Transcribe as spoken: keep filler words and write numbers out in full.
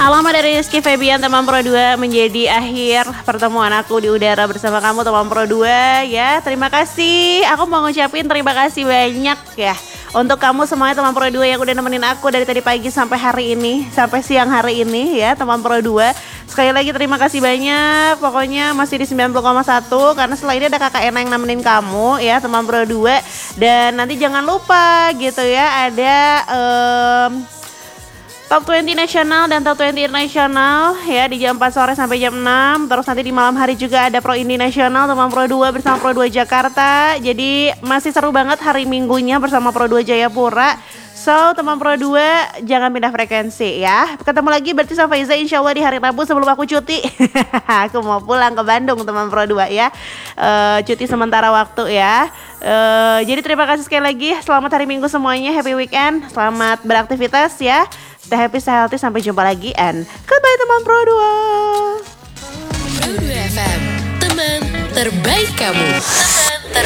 Alamat dari Rizky Febian teman Pro dua menjadi akhir pertemuan aku di udara bersama kamu teman Pro dua ya. Terima kasih. Aku mau ngucapin terima kasih banyak ya untuk kamu semuanya teman Pro dua yang udah nemenin aku dari tadi pagi sampai hari ini, sampai siang hari ini ya teman Pro dua. Sekali lagi terima kasih banyak. Pokoknya masih di sembilan puluh koma satu karena setelah ini ada Kakak Ena yang nemenin kamu ya teman Pro dua. Dan nanti jangan lupa gitu ya ada um, Top dua puluh nasional dan Top dua puluh internasional ya di jam empat sore sampai jam enam. Terus nanti di malam hari juga ada Pro Indi Nasional teman Pro dua bersama Pro dua Jakarta. Jadi masih seru banget hari Minggunya bersama Pro dua Jayapura. So teman Pro dua jangan pindah frekuensi ya. Ketemu lagi berarti sama Faiza insya Allah di hari Rabu sebelum aku cuti. Aku mau pulang ke Bandung teman Pro dua ya. uh, Cuti sementara waktu ya. uh, Jadi terima kasih sekali lagi. Selamat hari Minggu semuanya. Happy weekend. Selamat beraktivitas ya. Stay happy, stay healthy. Sampai jumpa lagi and goodbye teman Pro dua. Pro dua F M, teman terbaik kamu.